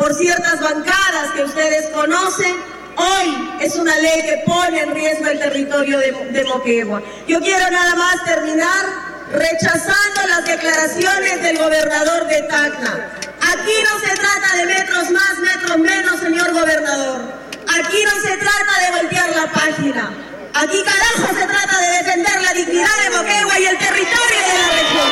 por ciertas bancadas que ustedes conocen, hoy es una ley que pone en riesgo el territorio de Moquegua. Yo quiero nada más terminar rechazando las declaraciones del gobernador de Tacna. Aquí no se trata de metros más, metros menos, señor gobernador. Aquí no se trata de voltear la página. Aquí carajo se trata de defender la dignidad de Moquegua y el territorio de la región.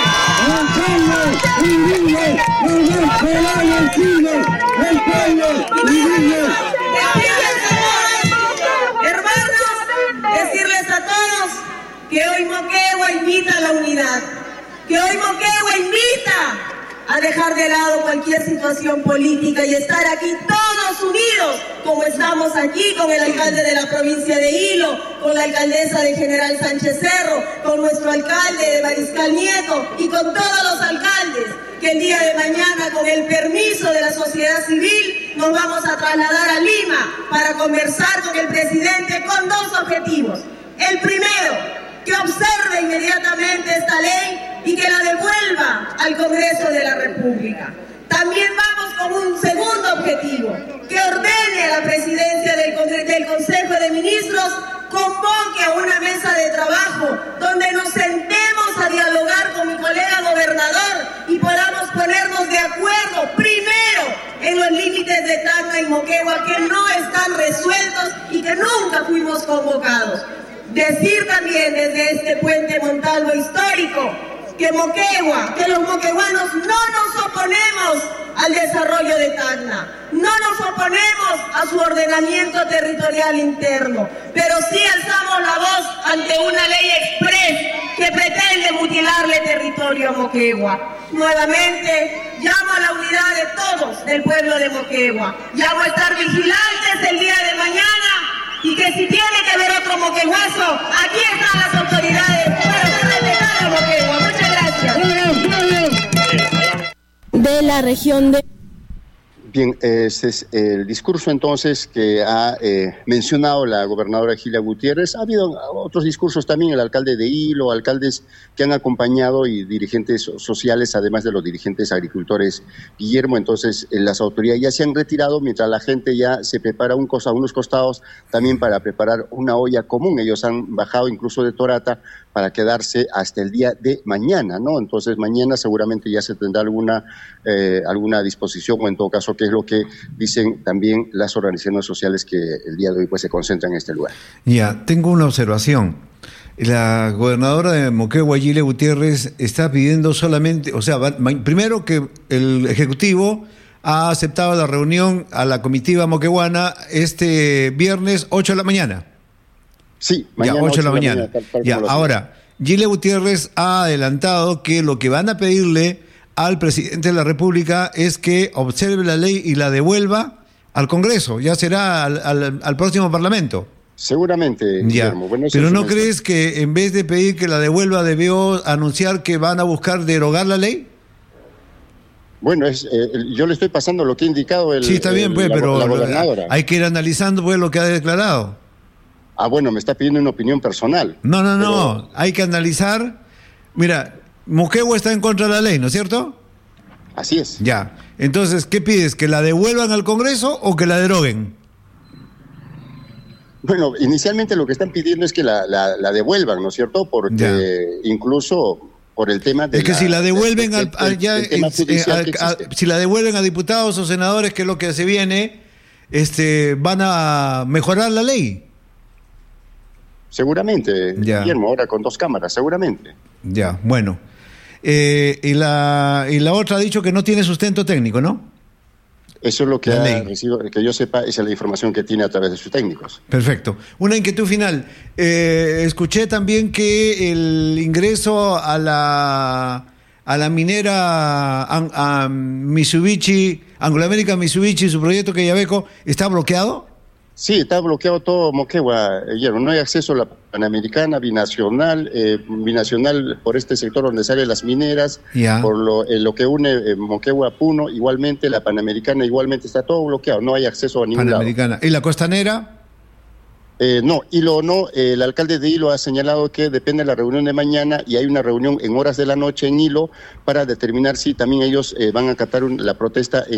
Hermanos, decirles a todos que hoy Moquegua invita a la unidad, que hoy Moquegua invita a dejar de lado cualquier situación política y estar aquí todos unidos, como estamos aquí con el alcalde de la provincia de Hilo, con la alcaldesa de General Sánchez Cerro, con nuestro alcalde de Mariscal Nieto y con todos los alcaldes, que el día de mañana, con el permiso de la sociedad civil, nos vamos a trasladar a Lima para conversar con el presidente con dos objetivos. El primero, que observe inmediatamente esta ley y que la devuelva al Congreso de la República. También vamos con un segundo objetivo, que ordene a la presidencia del Consejo de Ministros, convoque a una mesa de trabajo donde nos sentemos a dialogar con mi colega gobernador y podamos ponernos de acuerdo primero en los límites de Tacna y Moquegua que no están resueltos y que nunca fuimos convocados. Decir también desde este puente Montalvo histórico que Moquegua, que los moqueguanos no nos oponemos al desarrollo de Tacna, no nos oponemos a su ordenamiento territorial interno, pero sí alzamos la voz ante una ley express que pretende mutilarle territorio a Moquegua. Nuevamente, llamo a la unidad de todos del pueblo de Moquegua, llamo a estar vigilantes el día de mañana y que si tiene que haber otro moqueguazo, aquí están las autoridades para respetar a Moquegua. Muchas gracias. De la región de... Bien, ese es el discurso entonces que ha mencionado la gobernadora Gilia Gutiérrez. Ha habido otros discursos también, el alcalde de Hilo, alcaldes que han acompañado y dirigentes sociales, además de los dirigentes agricultores, Guillermo. Entonces, las autoridades ya se han retirado mientras la gente ya se prepara a unos costados también para preparar una olla común. Ellos han bajado incluso de Torata para quedarse hasta el día de mañana, ¿no? Entonces, mañana seguramente ya se tendrá alguna disposición, o en todo caso, que es lo que dicen también las organizaciones sociales que el día de hoy pues se concentran en este lugar. Ya, tengo una observación. La gobernadora de Moquegua, Gilia Gutiérrez, está pidiendo solamente, o sea, primero que el Ejecutivo ha aceptado la reunión a la comitiva moqueguana este viernes 8 de la mañana. Sí, mañana 8 de la mañana. Ya, ahora, Gilia Gutiérrez ha adelantado que lo que van a pedirle al presidente de la República es que observe la ley y la devuelva al Congreso, ya será al próximo Parlamento. Seguramente, Guillermo. Bueno, pero ¿no crees que en vez de pedir que la devuelva debió anunciar que van a buscar derogar la ley? Bueno, yo le estoy pasando lo que ha indicado sí, está bien, pues, pero la gobernadora. Hay que ir analizando pues lo que ha declarado. Ah, bueno, me está pidiendo una opinión personal. No, hay que analizar. Mira, Moquegua está en contra de la ley, ¿no es cierto? Así es. Ya, entonces, ¿qué pides? ¿Que la devuelvan al Congreso o que la deroguen? Bueno, inicialmente lo que están pidiendo es que la devuelvan, ¿no es cierto? Porque incluso por el tema de... Es que si la devuelven si la devuelven a diputados o senadores, que es lo que se viene, van a mejorar la ley. Seguramente, Guillermo, ahora con 2 cámaras, seguramente. Ya, bueno. Y la otra ha dicho que no tiene sustento técnico, ¿no? Eso es lo que ha recibido, que yo sepa, esa es la información que tiene a través de sus técnicos. Perfecto. Una inquietud final. Escuché también que el ingreso a la minera a Mitsubishi, Anglo American Mitsubishi, su proyecto Quellaveco, ¿está bloqueado? Sí, está bloqueado todo Moquegua, Guillermo. No hay acceso a la Panamericana, binacional por este sector donde salen las mineras, por lo que une Moquegua a Puno, igualmente la Panamericana, igualmente está todo bloqueado, no hay acceso a ningún lado. ¿Y la costanera? No, Hilo no. El alcalde de Hilo ha señalado que depende de la reunión de mañana y hay una reunión en horas de la noche en Hilo para determinar si también ellos van a acatar la protesta